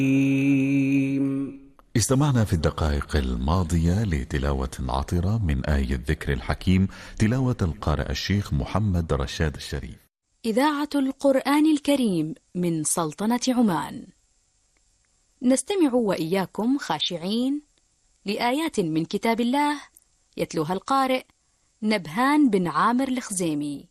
استمعنا في الدقائق الماضية لتلاوة عطرة من آية الذكر الحكيم، تلاوة القارئ الشيخ محمد رشاد الشريف. إذاعة القرآن الكريم من سلطنة عمان. نستمع وإياكم خاشعين لآيات من كتاب الله يتلوها القارئ نبهان بن عامر الخزيمي.